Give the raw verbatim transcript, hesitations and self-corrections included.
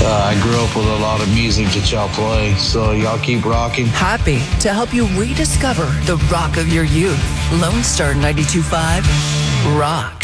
Uh, I grew up with a lot of music that y'all play, so y'all keep rocking. Happy to help you rediscover the rock of your youth. Lone Star ninety-two point five, rock.